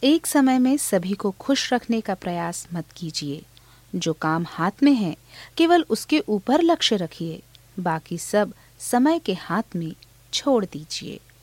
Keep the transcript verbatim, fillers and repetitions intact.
एक समय में सभी को खुश रखने का प्रयास मत कीजिए। जो काम हाथ में है केवल उसके ऊपर लक्ष्य रखिए, बाकी सब समय के हाथ में छोड़ दीजिए।